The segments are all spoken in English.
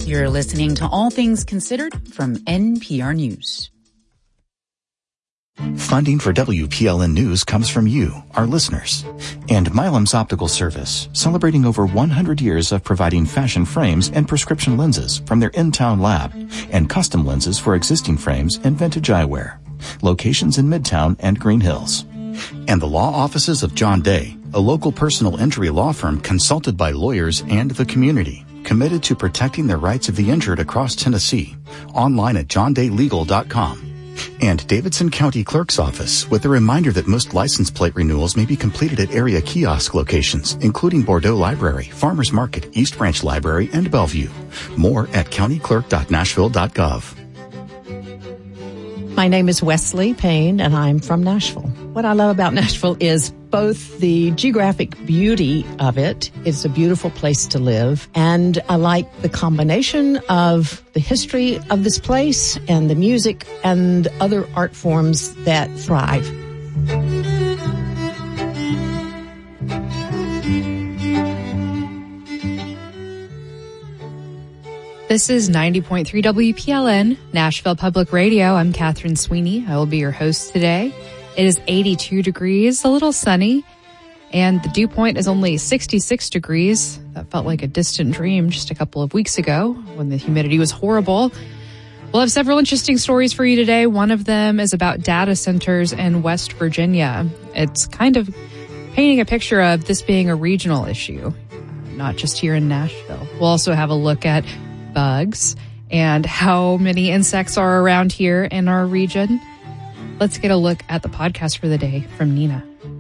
You're listening to All Things Considered from NPR News. Funding for WPLN News comes from you, our listeners. And Milam's Optical Service, celebrating over 100 years of providing fashion frames and prescription lenses from their in-town lab, and custom lenses for existing frames and vintage eyewear. Locations in Midtown and Green Hills. And the law offices of John Day, a local personal injury law firm consulted by lawyers and the community, committed to protecting the rights of the injured across Tennessee. Online at johndaylegal.com. And Davidson County Clerk's Office with a reminder that most license plate renewals may be completed at area kiosk locations, including Bordeaux Library, Farmers Market, East Branch Library, and Bellevue. More at countyclerk.nashville.gov. My name is Wesley Payne, and I'm from Nashville. What I love about Nashville is both the geographic beauty of it. It's a beautiful place to live. And I like the combination of the history of this place and the music and other art forms that thrive. This is 90.3 WPLN, Nashville Public Radio. I'm Catherine Sweeney. I will be your host today. It is 82 degrees, a little sunny, and the dew point is only 66 degrees. That felt like a distant dream just a couple of weeks ago when the humidity was horrible. We'll have several interesting stories for you today. One of them is about data centers in West Virginia. It's kind of painting a picture of this being a regional issue, not just here in Nashville. We'll also have a look at bugs and how many insects are around here in our region. Let's get a look at the podcast for the day from Nina.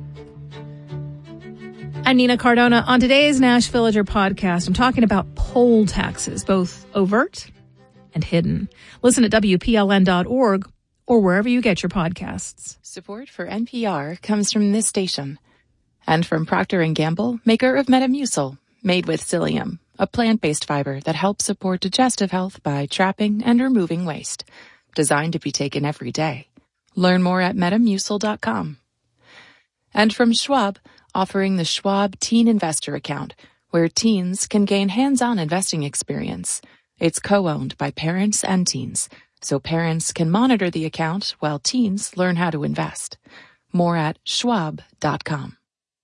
I'm Nina Cardona. On today's Nash Villager podcast, I'm talking about poll taxes, both overt and hidden. Listen at WPLN.org or wherever you get your podcasts. Support for NPR comes from this station and from Procter & Gamble, maker of Metamucil, made with psyllium, a plant-based fiber that helps support digestive health by trapping and removing waste. Designed to be taken every day. Learn more at Metamucil.com. And from Schwab, offering the Schwab Teen Investor Account, where teens can gain hands-on investing experience. It's co-owned by parents and teens, so parents can monitor the account while teens learn how to invest. More at Schwab.com.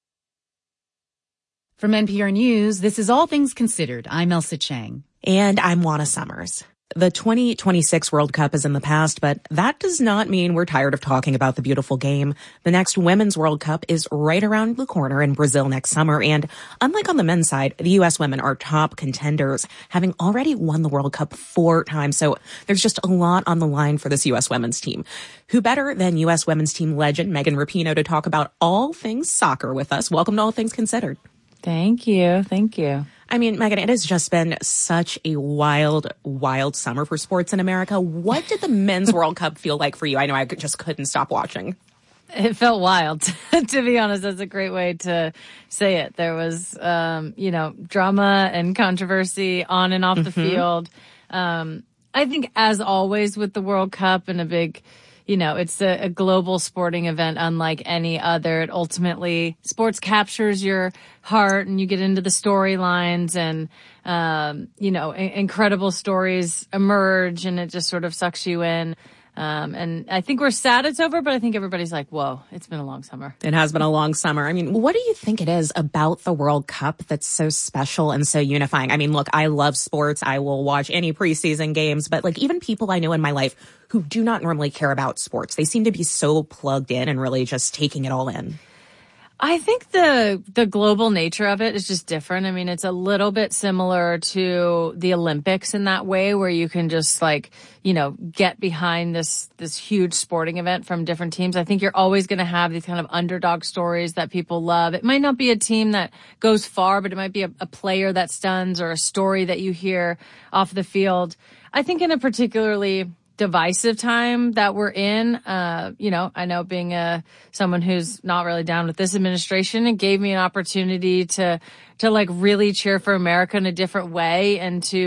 From NPR News, this is All Things Considered. I'm Elsa Chang. And I'm Juana Summers. The 2026 World Cup is in the past, but that does not mean we're tired of talking about the beautiful game. The next Women's World Cup is right around the corner in Brazil next summer, and unlike on the men's side, the U.S. women are top contenders, having already won the World Cup 4 times, so there's just a lot on the line for this U.S. women's team. Who better than U.S. women's team legend Megan Rapinoe to talk about all things soccer with us? Welcome to All Things Considered. Thank you. Thank you. I mean, Megan, it has just been such a wild, wild summer for sports in America. What did the Men's World Cup feel like for you? I know I just couldn't stop watching. It felt wild, to be honest. That's a great way to say it. There was, drama and controversy on and off the field. I think, as always with the World Cup and a big, it's a global sporting event unlike any other. It ultimately, sports captures your heart and you get into the storylines and, incredible stories emerge and it just sort of sucks you in. And I think we're sad it's over, but I think everybody's like, whoa, it's been a long summer. It has been a long summer. I mean, what do you think it is about the World Cup that's so special and so unifying? I mean, look, I love sports. I will watch any preseason games, but even people I know in my life who do not normally care about sports, they seem to be so plugged in and really just taking it all in. I think the global nature of it is just different. I mean, it's a little bit similar to the Olympics in that way where you can just get behind this huge sporting event from different teams. I think you're always going to have these kind of underdog stories that people love. It might not be a team that goes far, but it might be a player that stuns or a story that you hear off the field. I think in a particularly divisive time that we're in, I know being someone who's not really down with this administration, it gave me an opportunity to really cheer for America in a different way and to